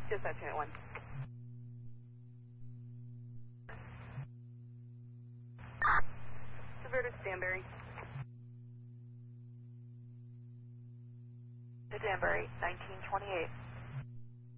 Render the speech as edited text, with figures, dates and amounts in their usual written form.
Dispatch Unit 1. Diverted Danbury. To Danbury, 1928.